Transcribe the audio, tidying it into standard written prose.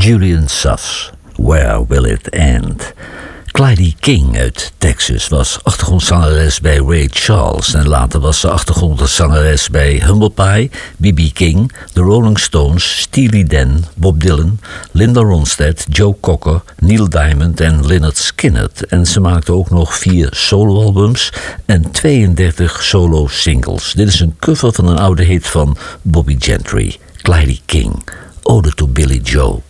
Julian Suss, Where Will It End? Clyde King uit Texas was achtergrondzangeres bij Ray Charles en later was ze achtergrondzangeres bij Humble Pie, B.B. King, The Rolling Stones, Steely Dan, Bob Dylan, Linda Ronstadt, Joe Cocker, Neil Diamond en Lynyrd Skynyrd. En ze maakte ook nog 4 soloalbums en 32 solo-singles. Dit is een cover van een oude hit van Bobby Gentry, Clyde King, Ode to Billy Joe.